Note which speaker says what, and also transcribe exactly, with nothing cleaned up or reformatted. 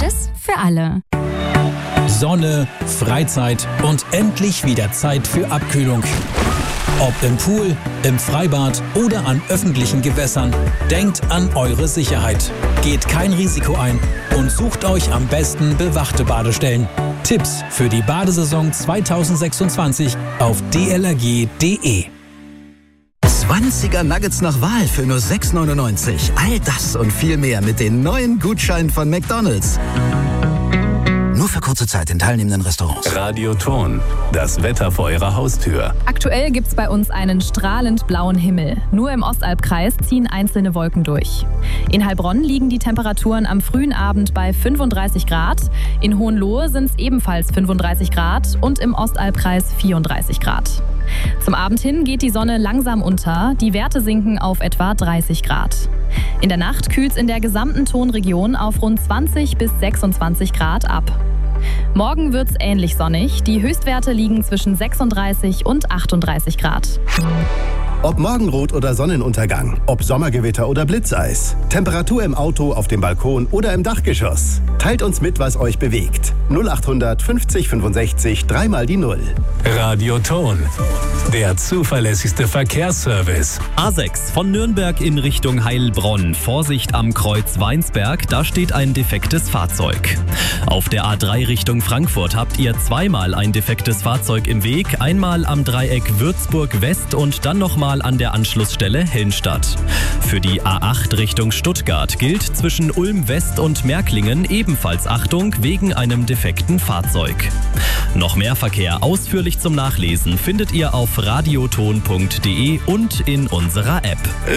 Speaker 1: Gutes für alle.
Speaker 2: Sonne, Freizeit und endlich wieder Zeit für Abkühlung. Ob im Pool, im Freibad oder an öffentlichen Gewässern, denkt an eure Sicherheit. Geht kein Risiko ein und sucht euch am besten bewachte Badestellen. Tipps für die Badesaison zweitausendsechsundzwanzig auf d l r g punkt d e.
Speaker 3: zwanziger Nuggets nach Wahl für nur sechs neunundneunzig. All das und viel mehr mit den neuen Gutscheinen von McDonald's. Nur für kurze Zeit in teilnehmenden Restaurants.
Speaker 4: Radio Ton, das Wetter vor Ihrer Haustür.
Speaker 5: Aktuell gibt's bei uns einen strahlend blauen Himmel. Nur im Ostalbkreis ziehen einzelne Wolken durch. In Heilbronn liegen die Temperaturen am frühen Abend bei fünfunddreißig Grad. In Hohenlohe sind es ebenfalls fünfunddreißig Grad und im Ostalbkreis vierunddreißig Grad. Zum Abend hin geht die Sonne langsam unter. Die Werte sinken auf etwa dreißig Grad. In der Nacht kühlt es in der gesamten Tonregion auf rund zwanzig bis sechsundzwanzig Grad ab. Morgen wird es ähnlich sonnig. Die Höchstwerte liegen zwischen sechsunddreißig und achtunddreißig Grad.
Speaker 6: Ob Morgenrot oder Sonnenuntergang, ob Sommergewitter oder Blitzeis, Temperatur im Auto, auf dem Balkon oder im Dachgeschoss. Teilt uns mit, was euch bewegt. null achthundert fünfzig fünfundsechzig, dreimal die Null.
Speaker 4: Radio Ton, der zuverlässigste Verkehrsservice.
Speaker 7: A sechs von Nürnberg in Richtung Heilbronn. Vorsicht am Kreuz Weinsberg, da steht ein defektes Fahrzeug. Auf der A drei Richtung Frankfurt habt ihr zweimal ein defektes Fahrzeug im Weg. Einmal am Dreieck Würzburg West und dann nochmal an der Anschlussstelle Helmstadt. Für die A acht Richtung Stuttgart gilt zwischen Ulm West und Märklingen ebenfalls Achtung wegen einem defekten Fahrzeug. Noch mehr Verkehr ausführlich zum Nachlesen findet ihr auf radioton punkt d e und in unserer App.